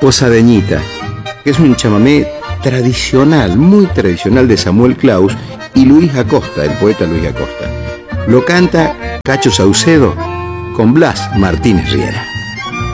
Posadeñita, que es un chamamé tradicional, muy tradicional de Samuel Claus y Luis Acosta, el poeta Luis Acosta. Lo canta Cacho Saucedo con Blas Martínez Riera.